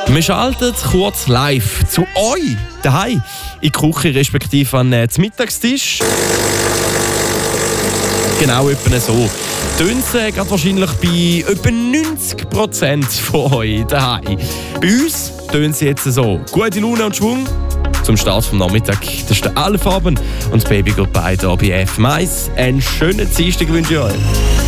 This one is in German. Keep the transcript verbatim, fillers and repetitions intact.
Wir schalten kurz live zu euch daheim in die Küche, respektive an den Mittagstisch. Genau etwa so. Tönt es äh, gerade wahrscheinlich bei etwa neunzig Prozent von euch daheim. Bei uns tönt es jetzt so. Gute Laune und Schwung zum Start vom Nachmittag. Das ist der Alpha und das Baby Goodbye hier bei F M eins. Einen schönen Dienstag wünsche ich euch.